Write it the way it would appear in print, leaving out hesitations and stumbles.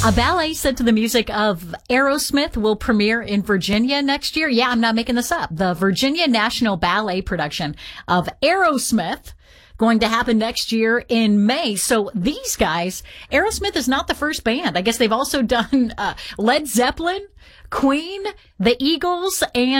A ballet set to the music of Aerosmith will premiere in Virginia next year. Yeah, I'm not making this up. The Virginia National Ballet production of Aerosmith going to happen next year in May. So these guys, Aerosmith is not the first band. I guess they've also done Led Zeppelin, Queen, the Eagles, and